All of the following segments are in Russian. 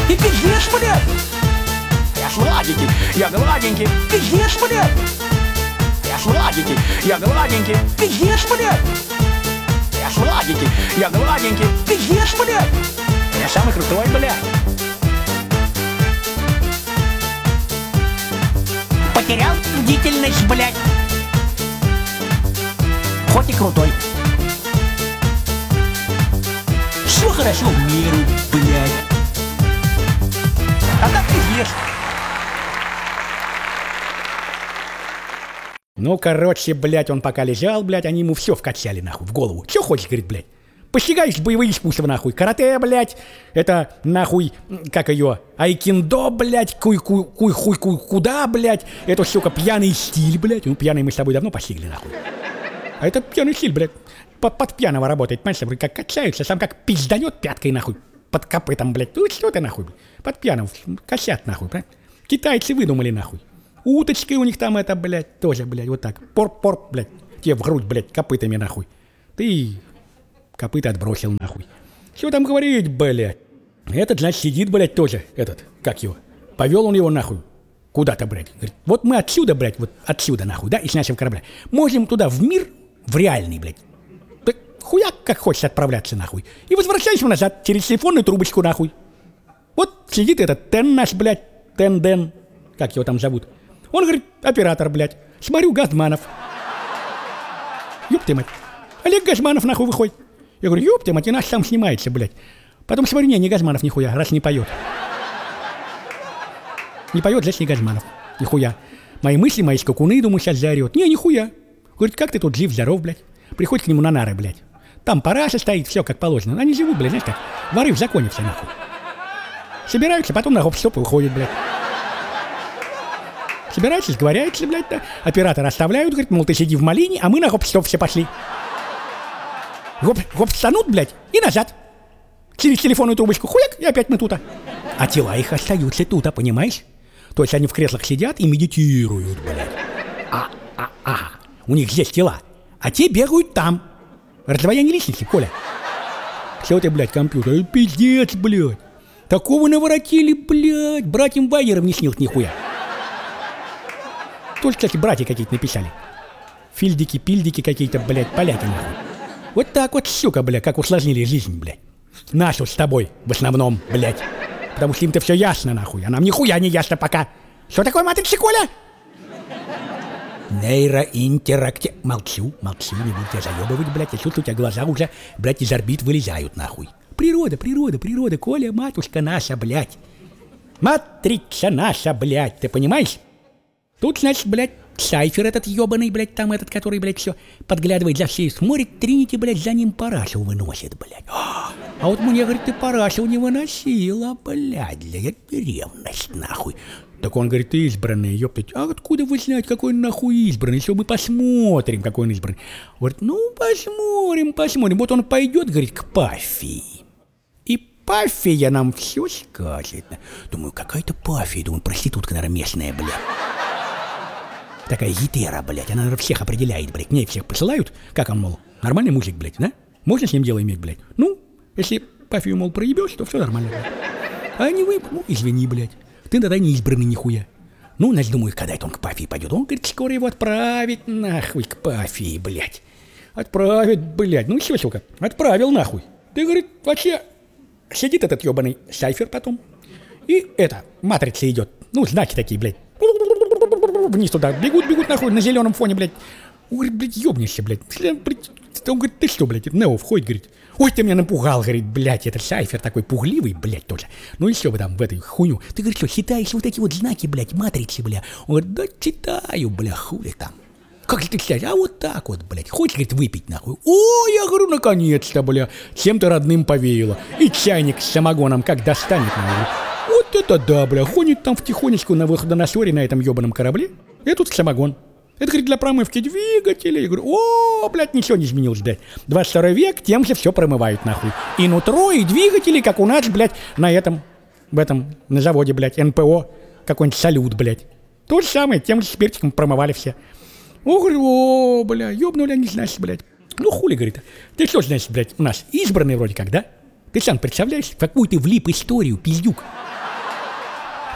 Ты пиздец, блядь! Я сладенький, я гладенький, пиздец, блядь! Я сладенький, я гладенький, пиздец, блядь! Я сладенький, я гладенький, пиздец, блядь! Я самый крутой, блядь! Потерял бдительность, блядь! Хоть и крутой. Все хорошо в меру, блядь. А так пиздец. Ну, короче, блядь, он пока лежал, блядь, они ему все вкачали, нахуй, в голову. Че хочешь, говорит, блядь? Постигаешь боевые искусства, нахуй. Карате, блядь, это, нахуй, как ее, айкиндо, блядь, куда, блядь. Это, сука, пьяный стиль, блядь. Ну, пьяный мы с тобой давно постигли, нахуй. А это пьяный стиль, блядь. Под пьяного работает, понимаешь, как качаются, сам как пизданет пяткой, нахуй, под копытом, блядь. Ну, что ты, нахуй, под пьяного, косят, нахуй, блядь. Китайцы выдумали, нахуй. Уточки у них там это, блядь, тоже, блядь, вот так. Пор, блядь, тебе в грудь, блядь, копытами, нахуй. Ты копыта отбросил, нахуй. Что там говорить, блядь? Этот, значит, сидит, блядь, тоже, этот, как его. Повел он его, нахуй, куда-то, блядь. Говорит, вот мы отсюда, блядь, вот отсюда, нахуй, да, из нашего корабля. Можем туда, в мир, в реальный, блядь. Так хуяк, как хочешь отправляться, нахуй. И возвращайся назад, через телефонную трубочку, нахуй. Вот сидит этот Тен наш, блядь, Тен-Ден, как его там зовут. Он говорит, оператор, блядь, смотрю, Газманов. Ёб ты мать. Олег Газманов нахуй выходит. Я говорю, ёб ты мать, и наш сам снимается, блядь. Потом смотрю, не Газманов нихуя, раз не поет. Не поет, значит, не Газманов. Нихуя. Мои мысли, мои скакуны, думаю, сейчас заорет. Не, нихуя. Говорит, как ты тут жив-здоров, блядь. Приходит к нему на нары, блядь. Там параша стоит, все как положено. Они живут, блядь, знаешь как. Воры в законе все, нахуй. Собираются, потом на гоп-стоп и уходят, блядь. Собираются, сговоряются, блядь, да. Оператора оставляют, говорит, мол, ты сиди в малине, а мы на гоп-стоп все пошли. Гоп станут, блядь, и назад. Через телефонную трубочку, хуяк, и опять мы тута. А тела их остаются тута, понимаешь? То есть они в креслах сидят и медитируют, блядь. У них здесь тела, а те бегают там. Раздвоение личности, Коля. Все ты, блядь, компьютер, пиздец, блядь. Такого наворотили, блядь, братьям Вайерам не снилось нихуя. Тоже, кстати, братья какие-то написали. Фильдики-пильдики какие-то, блядь, поляки, нахуй. Вот так вот, сука, блядь, как усложнили жизнь, блядь. Нашу с тобой, в основном, блядь. Потому что им-то все ясно, нахуй, а нам нихуя не ясно пока. Что такое матрица, Коля? Нейроинтерактив... Молчу, не буду тебя заебывать, блядь. Я чувствую, у тебя глаза уже, блядь, из орбит вылезают, нахуй. Природа, Коля, матушка наша, блядь. Матрица наша, блядь, ты понимаешь? Тут, значит, блядь, Сайфер этот ебаный, блядь, там этот, который, блядь, все подглядывает за всей, смотрит, Тринити, блядь, за ним парашу выносит, блядь. А вот мне, говорит, ты парашу не выносила, блядь, ревность, нахуй. Так он говорит, ты избранный, ёптать. А откуда вы знаете, какой он нахуй избранный? Все, мы посмотрим, какой он избранный. Говорит, ну, посмотрим. Вот он пойдет, говорит, к Пафии. И Пафия нам все скажет. Думаю, какая-то Пафия, думаю, проститутка, наверное, местная, блядь. Такая гитера, блядь, она, наверное, всех определяет, блядь. Мне всех посылают, как он, мол, нормальный мужик, блядь, да? Можно с ним дело иметь, блядь? Ну, если Пафию, мол, проебешь, то все нормально, блядь. А не вы, ну, извини, блядь. Ты тогда не избранный нихуя. Ну, значит, думаю, когда это он к Пафии пойдет. Он, говорит, скоро его отправит нахуй к Пафии, блядь. Отправит, блядь. Ну, все, сука, отправил нахуй. Ты, говорит, вообще сидит этот ебаный Сайфер потом. И это, матрица идет. Ну, знаки такие, блядь. Вниз туда. Бегут нахуй на зеленом фоне, блядь. Он говорит, блядь, ебнешься, блядь. Он говорит, ты что, блядь, Нео входит, говорит. Ой, ты меня напугал, говорит, блядь, этот Сайфер такой пугливый, блядь, тоже. Ну и все вы там в этой хуйню. Ты, говорит, что, читаешь вот эти вот знаки, блядь, матрицы, блядь? Он говорит, да читаю, бля, хули там. Как же ты читаешь? А вот так вот, блядь. Хочешь, говорит, выпить, нахуй? О, я говорю, наконец-то, бля. Чем-то родным повеяло. И чайник с самогоном как достанет, нахуй. Вот это да, бля. Ходит там втихонечку на выходоносоре на этом ебаном корабле. И тут самогон. Это, говорит, для промывки двигателей. Я говорю, о, блядь, ничего не изменилось, блядь. 22 век, тем же все промывают, нахуй. И нутро, и двигатели, как у нас, блядь, на этом, на заводе, блядь, НПО, какой-нибудь салют, блядь. То же самое, тем же спиртиком промывали все. О, говорю, о, бля, ёбнули они, значит, блядь. Ну, хули, говорит, ты что, значит, блядь, у нас избранный вроде как, да? Ты сам представляешь, в какую ты влип историю, пиздюк?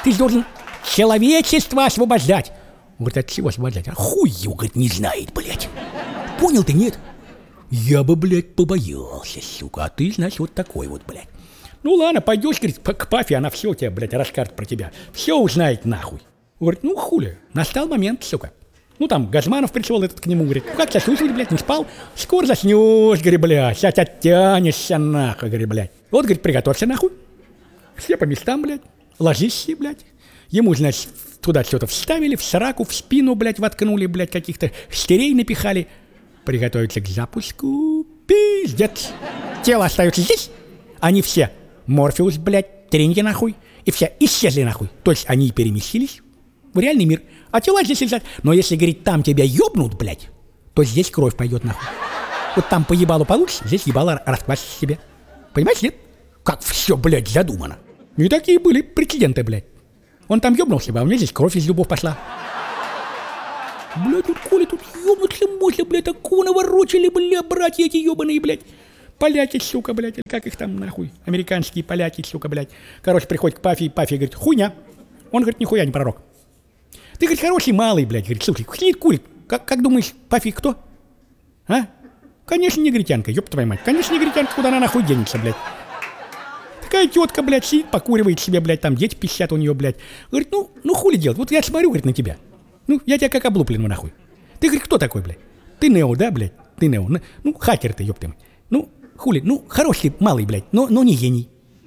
Ты же должен человечество освобождать. Он говорит, от чего освобождать? А хуй его, говорит, не знает, блядь. Понял ты, нет? Я бы, блядь, побоялся, сука. А ты, значит, вот такой вот, блядь. Ну ладно, пойдешь, говорит, к Пафе, она все тебе, блядь, расскажет про тебя. Все узнает нахуй. Говорит, ну хули, настал момент, сука. Ну там Газманов пришел этот к нему, говорит, ну как тебя слушать, блядь, не спал? Скоро заснешь, говорит, блядь, сейчас оттянешься нахуй, говорит, блядь. Вот, говорит, приготовься нахуй. Все по местам, блядь, ложись, блядь. Ему, значит, туда что-то вставили, в сраку, в спину, блядь, воткнули, блядь, каких-то стерей напихали. Приготовиться к запуску. Пиздец. Тело остается здесь, они все. Морфеус, блядь, треники нахуй. И все исчезли нахуй. То есть они переместились в реальный мир. А тела здесь лежат. Но если, говорит, там тебя ёбнут, блядь, то здесь кровь пойдет нахуй. Вот там по ебалу получишь, здесь ебало расквасишь себе. Понимаешь, нет? Как все, блядь, задумано. И такие были прецеденты, блядь. Он там ёбнулся, а у меня здесь кровь из зубов пошла. Блядь, тут Коля, тут ёбнуться можно, блядь, такого наворочили, блядь, братья эти ёбаные, блядь. Поляки, сука, блядь, или как их там нахуй, американские поляки, сука, блядь. Короче, приходит к Пафе, и Пафе говорит, хуйня. Он говорит, нихуя не пророк. Ты, говорит, хороший малый, блядь, говорит, слушай, сидит, курит. Как думаешь, Пафе кто? А? Конечно, негритянка, ёб твою мать. Конечно, негритянка, куда она нахуй денется, блядь. Такая тетка, блядь, сидит, покуривает себе, блядь, там дети пищат у нее, блядь. Говорит, ну хули делать, вот я смотрю, говорит, на тебя. Ну, я тебя как облупленного нахуй. Ты, говорит, кто такой, блядь? Ты Нео, да, блядь? Ты Нео. Ну, хакер ты, ёб ты мать. Ну, хули, ну, хороший малый, блядь, но не гений.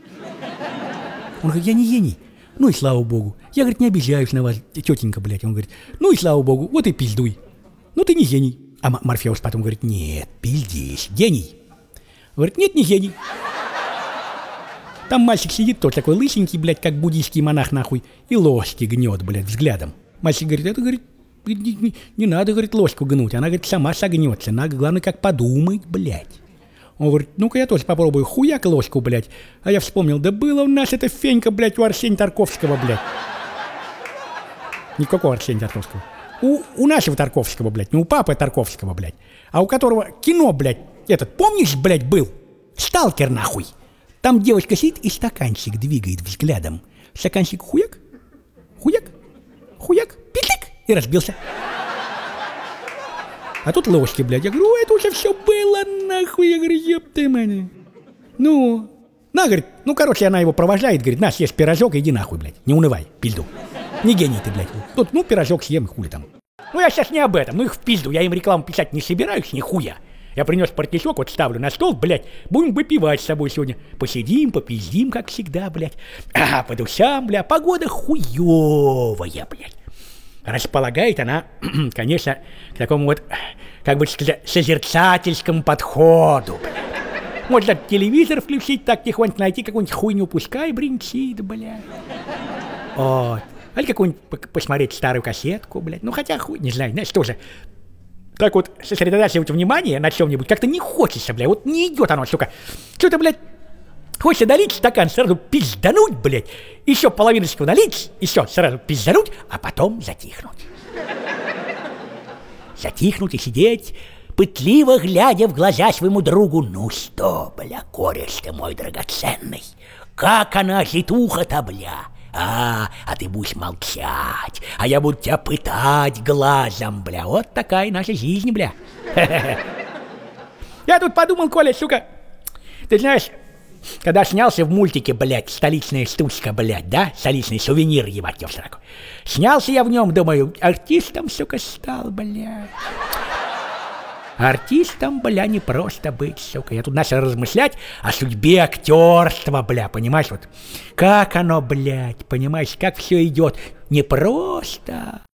Он говорит, я не гений. Ну и слава богу. Я, говорит, не обижаюсь на вас, тетенька, блядь. Он говорит, ну и слава богу, вот и пиздуй. Ну ты не гений. А Морфеус потом говорит, нет, пиздишь, гений. Говорит, нет, не гений. Там мальчик сидит, тот такой лысенький, блядь, как буддийский монах, нахуй, и ложки гнет, блядь, взглядом. Мальчик говорит, это, говорит, не надо, говорит, ложку гнуть, она, говорит, сама согнется, надо, главное, как подумать, блядь. Он говорит, ну-ка я тоже попробую, хуяк ложку, блядь. А я вспомнил, да было у нас эта фенька, блядь, у Арсения Тарковского, блядь. Никакого Арсения Тарковского. У нашего Тарковского, блядь, не у папы Тарковского, блядь, а у которого кино, блядь, этот, помнишь, блядь, был? Сталкер, нахуй. Там девочка сидит и стаканчик двигает взглядом. Стаканчик хуяк, хуяк, хуяк, питлик, и разбился. А тут ложки, блядь. Я говорю, это уже все было, нахуй. Я говорю, ёпты мани. Ну, на, говорит, ну, короче, она его провожает, говорит, на, съешь пирожок, иди нахуй, блядь. Не унывай, пизду. Не гений ты, блядь. Тут, ну, пирожок съем, хули там. Ну, я сейчас не об этом, ну их в пизду. Я им рекламу писать не собираюсь, нихуя. Я принес партишок, вот ставлю на стол, блядь. Будем выпивать с собой сегодня. Посидим, попиздим, как всегда, блядь. Ага, по душам, блядь. Погода хуёвая, блядь. Располагает она, конечно, к такому вот, как бы сказать, созерцательскому подходу, блядь. Можно телевизор включить, так тихонько найти какую-нибудь хуйню, пускай бринчит, блядь. Вот. Или какую-нибудь посмотреть старую кассетку, блядь. Ну, хотя хуй, не знаю, знаешь, тоже. Так вот, сосредотачивать внимание на чем-нибудь как-то не хочется, блядь. Вот не идет оно, сука. Что-то, блядь, хочется долить стакан, сразу пиздануть, блядь. Еще половиночку налить, еще сразу пиздануть, а потом затихнуть. Затихнуть и сидеть, пытливо глядя в глаза своему другу. Ну что, бля, кореш ты мой драгоценный, как она житуха-то, бля. А ты будешь молчать, а я буду тебя пытать глазом, бля. Вот такая наша жизнь, бля. Я тут подумал, Коля, сука, ты знаешь, когда снялся в мультике, блядь, «Столичная стучка», блядь, да? Столичный сувенир, ебать, я в сраку. Снялся я в нем, думаю, артистом, сука, стал, блядь. Артистом, бля, не просто быть, сука. Я тут начал размышлять о судьбе актерства, бля, понимаешь, вот. Как оно, блядь, понимаешь, как все идет. Не просто.